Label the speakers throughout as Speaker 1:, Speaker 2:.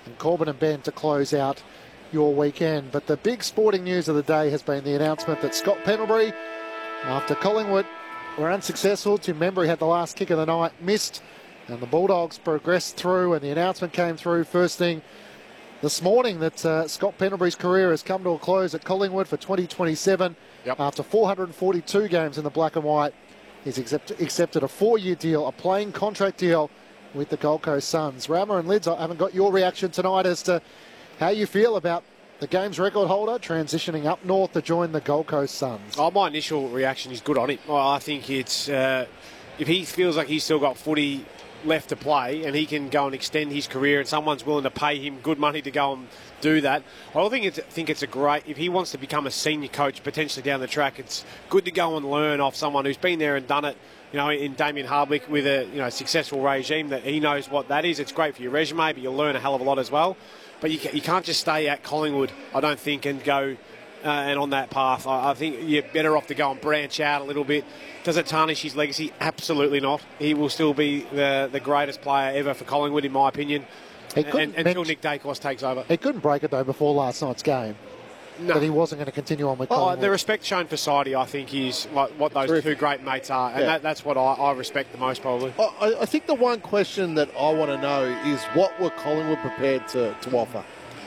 Speaker 1: and Corbin and Ben to close out your weekend. But the big sporting news of the day has been the announcement that Scott Pendlebury, after Collingwood were unsuccessful, Tim Membry had the last kick of the night, missed, and the Bulldogs progressed through, and the announcement came through first thing this morning that Scott Pendlebury's career has come to a close at Collingwood for 2027. After 442 games in the black and white. He's accepted a 4-year deal, a playing contract deal with the Gold Coast Suns. Rama and Lids, I haven't got your reaction tonight as to how you feel about the game's record holder transitioning up north to join the Gold Coast Suns.
Speaker 2: Oh, my initial reaction is good on it. I think it's if he feels like he's still got footy left to play and he can go and extend his career and someone's willing to pay him good money to go and do that, I think it's a great, if he wants to become a senior coach potentially down the track, it's good to go and learn off someone who's been there and done it, you know, in Damien Hardwick with a successful regime that he knows what that is. It's great for your resume, but you'll learn a hell of a lot as well. But you can't just stay at Collingwood, I don't think, and go and on that path. I think you're better off to go and branch out a little bit. Does it tarnish his legacy? Absolutely not. He will still be the greatest player ever for Collingwood, in my opinion, until Nick Dacos takes over.
Speaker 1: He couldn't break it, though, before last night's game. No. That he wasn't going to continue on with Collingwood.
Speaker 2: The respect shown for Sidey, I think, is like what those two great mates are, and that's what I respect the most, probably.
Speaker 3: I think the one question that I want to know is what were Collingwood prepared to offer?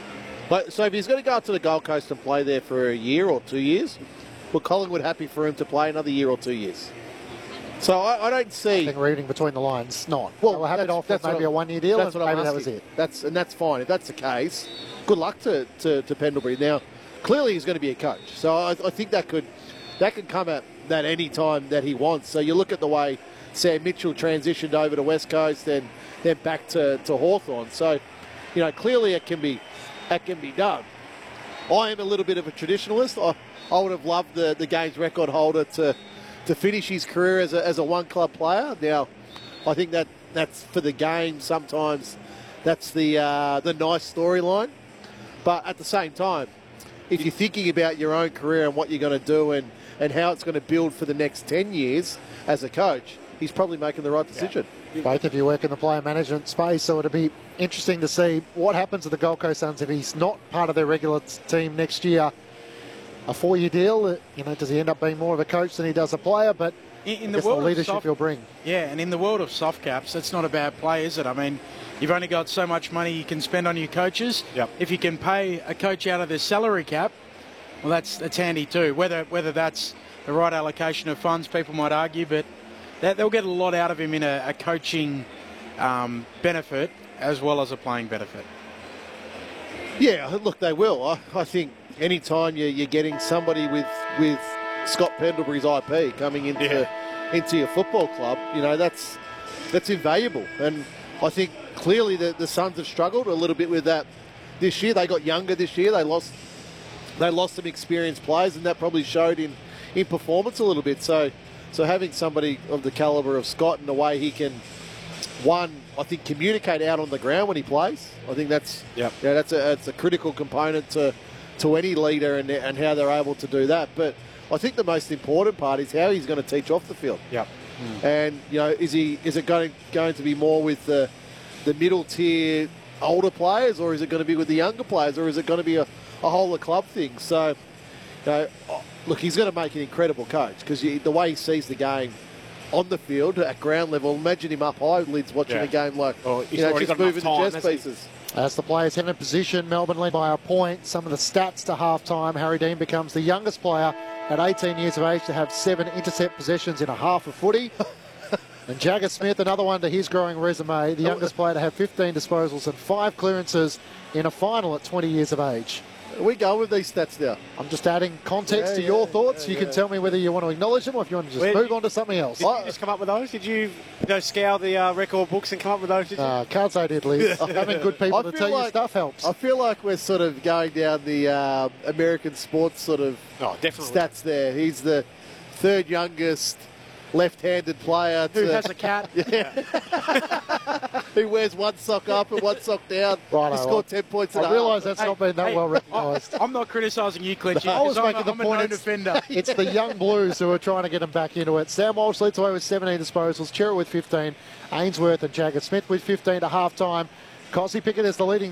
Speaker 3: So if he's going to go up to the Gold Coast and play there for a year or 2 years, were Collingwood happy for him to play another year or 2 years? So I don't see...
Speaker 1: I think reading between the lines, not. Well, they were happy to offer maybe a 1-year deal, and maybe that was it.
Speaker 3: That's fine. If that's the case, good luck to Pendlebury. Now, clearly he's going to be a coach. So I think that could come at any time that he wants. So you look at the way Sam Mitchell transitioned over to West Coast and then back to Hawthorn. So, clearly it can be done. I am a little bit of a traditionalist. I would have loved the game's record holder to finish his career as a one-club player. Now, I think that's for the game. Sometimes that's the nice storyline. But at the same time, if you're thinking about your own career and what you're going to do and how it's going to build for the next 10 years as a coach, he's probably making the right decision.
Speaker 1: Yeah. Both of you work in the player management space, so it'll be interesting to see what happens to the Gold Coast Suns if he's not part of their regular team next year. A 4-year deal, does he end up being more of a coach than he does a player? But in the world, the leadership he'll bring.
Speaker 4: Yeah, and in the world of soft caps, that's not a bad play, is it? I mean, you've only got so much money you can spend on your coaches.
Speaker 2: Yep.
Speaker 4: If you can pay a coach out of their salary cap, well, that's handy too. Whether that's the right allocation of funds, people might argue, but they'll get a lot out of him in a coaching benefit as well as a playing benefit.
Speaker 3: Yeah, look, they will. I think any time you're getting somebody with Scott Pendlebury's IP coming into your football club, that's invaluable. And I think clearly the Suns have struggled a little bit with that this year. They got younger this year. They lost some experienced players, and that probably showed in performance a little bit. So having somebody of the caliber of Scott and the way he can, I think, communicate out on the ground when he plays. I think that's a critical component to any leader and how they're able to do that. But I think the most important part is how he's going to teach off the field.
Speaker 2: Yep.
Speaker 3: And is it going to be more with the middle tier older players, or is it going to be with the younger players, or is it going to be a whole of club thing? So, look, he's going to make an incredible coach because the way he sees the game on the field at ground level, imagine him up high, Lids, watching a game like, just moving the chess pieces.
Speaker 1: As the players head in position, Melbourne lead by a point. Some of the stats to half-time, Harry Dean becomes the youngest player at 18 years of age to have 7 intercept possessions in a half of footy. And Jagger Smith, another one to his growing resume, the youngest player to have 15 disposals and 5 clearances in a final at 20 years of age.
Speaker 3: We go with these stats now.
Speaker 1: I'm just adding context to your thoughts. You can tell me whether you want to acknowledge them or if you want to just move on to something else.
Speaker 2: Did you just come up with those? Did you scour the record books and come up with those?
Speaker 1: Can't say I did, Liz. Having good people to tell you stuff helps.
Speaker 3: I feel like we're sort of going down the American sports sort of stats there. He's the 3rd youngest left-handed player
Speaker 4: who has a cat.
Speaker 3: Who wears one sock up and one sock down.
Speaker 1: Right,
Speaker 3: he scored 10 points in a half.
Speaker 1: I realise that's not been that well recognised.
Speaker 4: I'm not criticising you, Clinchy,
Speaker 1: I was making
Speaker 4: I'm a known defender.
Speaker 1: It's the young Blues who are trying to get them back into it. Sam Walsh leads away with 17 disposals, Cherry with 15, Ainsworth and Jagger Smith with 15 to half-time. Cosy Pickett is the leading